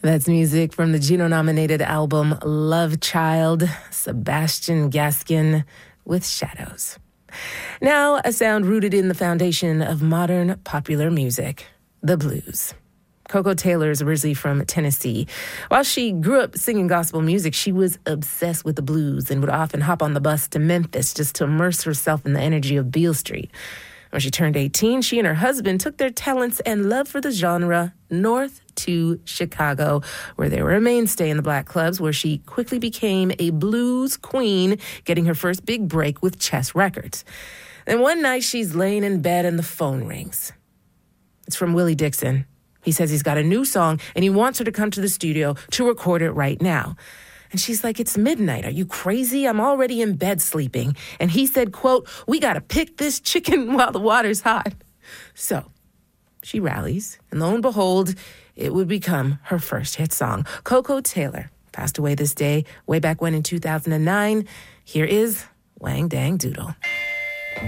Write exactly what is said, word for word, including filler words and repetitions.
That's music from the Juno-nominated album Love Child, Sebastian Gaskin with Shadows. Now, a sound rooted in the foundation of modern popular music, the blues. Koko Taylor is originally from Tennessee. While she grew up singing gospel music, she was obsessed with the blues and would often hop on the bus to Memphis just to immerse herself in the energy of Beale Street. When she turned eighteen, she and her husband took their talents and love for the genre north to Chicago, where they were a mainstay in the black clubs, where she quickly became a blues queen, getting her first big break with Chess Records. Then one night, she's laying in bed and the phone rings. It's from Willie Dixon. He says he's got a new song and he wants her to come to the studio to record it right now. And she's like, it's midnight. Are you crazy? I'm already in bed sleeping. And he said, quote, we got to pick this chicken while the water's hot. So she rallies, and lo and behold, it would become her first hit song. Koko Taylor passed away this day, way back when in two thousand nine. Here is Wang Dang Doodle.